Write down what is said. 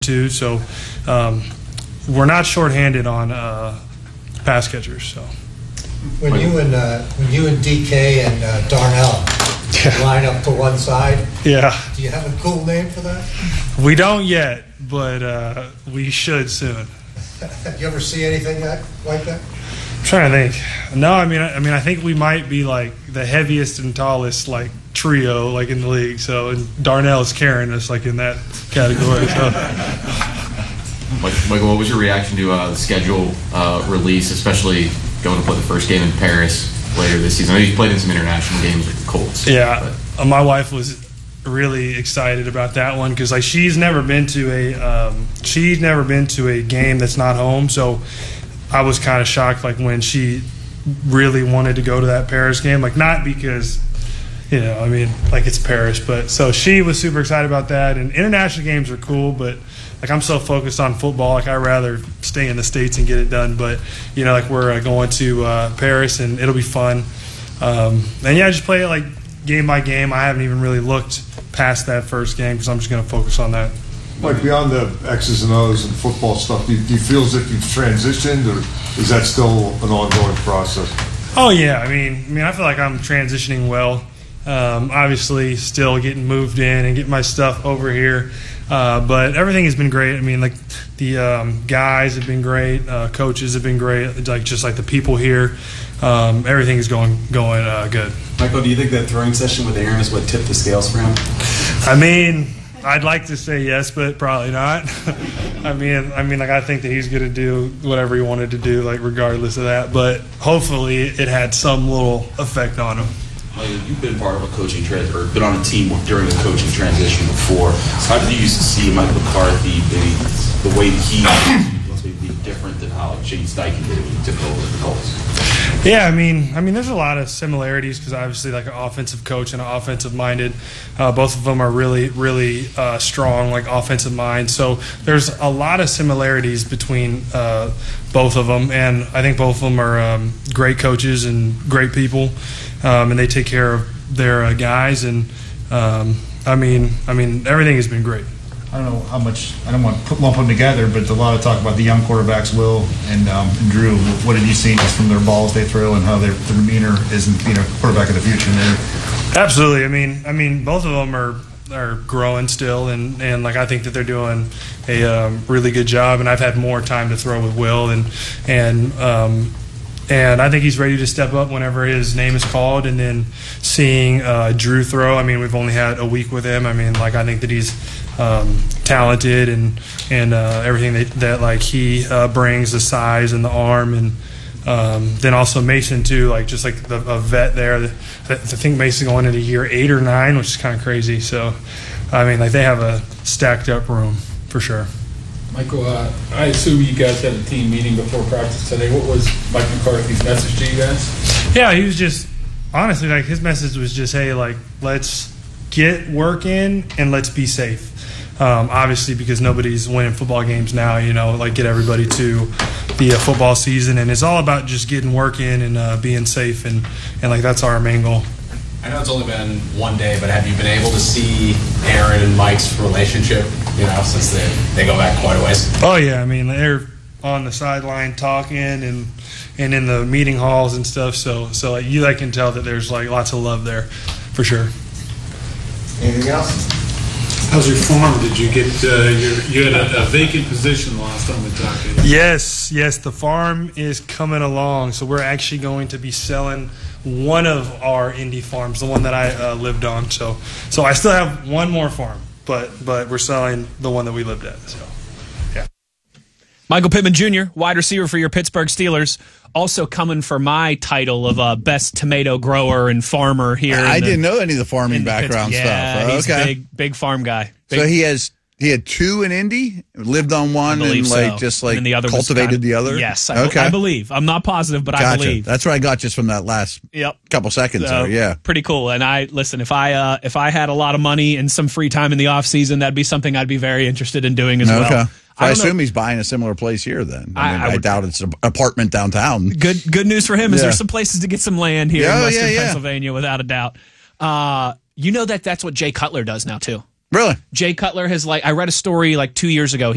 too. So we're not shorthanded on pass catchers. So when you and DK and Darnell line up to one side, do you have a cool name for that? We don't yet, but we should soon. You ever see anything like that? I'm trying to think. No, I mean, I think we might be like the heaviest and tallest like trio like in the league. So and Darnell's carrying us like in that category. Michael, what was your reaction to the schedule release, especially going to play the first game in Paris later this season? I know you played in some international games with the Colts. Yeah, my wife was really excited about that one because like she's never been to a game that's not home. So I was kind of shocked like when she really wanted to go to that Paris game, like not because like it's Paris, but so she was super excited about that. And international games are cool, but like I'm so focused on football, like I'd rather stay in the States and get it done. But like we're going to Paris and it'll be fun. And just play it like game by game. I haven't even really looked past that first game because I'm just going to focus on that. Like beyond the X's and O's and football stuff, do you feel as if you've transitioned, or is that still an ongoing process? Oh yeah, I mean, I feel like I'm transitioning well. Obviously, still getting moved in and getting my stuff over here, but everything has been great. I mean, like the guys have been great, coaches have been great, like just like the people here. Everything is going good. Michael, do you think that throwing session with Aaron is what tipped the scales for him? I mean, I'd like to say yes, but probably not. I mean, like I think that he's going to do whatever he wanted to do, like regardless of that. But hopefully, it had some little effect on him. You've been part of a coaching or been on a team during the coaching transition before. So how did you used to see Mike McCarthy, the way he must be different than how Shane Steichen did it when he took over the Colts? Yeah, I mean, there's a lot of similarities because obviously, like an offensive coach and an offensive-minded, both of them are really, really strong, like offensive minds. So there's a lot of similarities between both of them, and I think both of them are great coaches and great people, and they take care of their guys. And I mean, everything has been great. I don't know how much. I don't want to lump them together, but a lot of talk about the young quarterbacks, Will and Drew. What have you seen just from their balls they throw and how their demeanor is in being a quarterback of the future? Absolutely. I mean, both of them are growing still, and like I think that they're doing a really good job. And I've had more time to throw with Will, and I think he's ready to step up whenever his name is called. And then seeing Drew throw, I mean, we've only had a week with him. I mean, like I think that he's talented and everything that like he brings, the size and the arm, and then also Mason too, like just like a vet there. I think Mason going into year 8 or 9, which is kind of crazy. So, I mean, like they have a stacked up room for sure. Michael, I assume you guys had a team meeting before practice today. What was Mike McCarthy's message to you guys? Yeah, he was just honestly like his message was just, hey, like let's get work in and let's be safe. Obviously, because nobody's winning football games now, like get everybody to the football season, and it's all about just getting work in and being safe, and like that's our main goal. I know it's only been one day, but have you been able to see Aaron and Mike's relationship, since they go back quite a ways? Oh, yeah. I mean, they're on the sideline talking and in the meeting halls and stuff, so like, you can tell that there's like lots of love there for sure. Anything else? How's your farm? Did you get you had a vacant position last time we talked to you? Yes, the farm is coming along. So we're actually going to be selling one of our Indy farms, the one that I lived on. So I still have one more farm, but we're selling the one that we lived at. So yeah. Michael Pittman Jr., wide receiver for your Pittsburgh Steelers, also coming for my title of best tomato grower and farmer here. I didn't know any of the farming background stuff. Yeah, he's a big farm guy. So he had 2 in Indy, lived on one, and the other cultivated the I believe. I'm not positive, but I believe. That's what I got just from that last couple seconds there. Yeah, pretty cool. And if I had a lot of money and some free time in the off season, that'd be something I'd be very interested in doing as well. I assume he's buying a similar place here then. I doubt it's an apartment downtown. Good news for him is there's some places to get some land here in Western Pennsylvania without a doubt. That's what Jay Cutler does now too. Really? Jay Cutler has I read a story 2 years ago.